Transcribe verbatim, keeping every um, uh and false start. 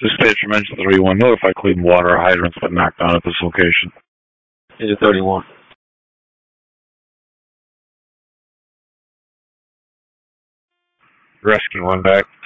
Dispatcher mentioned thirty-one. Notify Cleveland water hydrants been knocked down at this location. Into thirty-one. Rescue run back.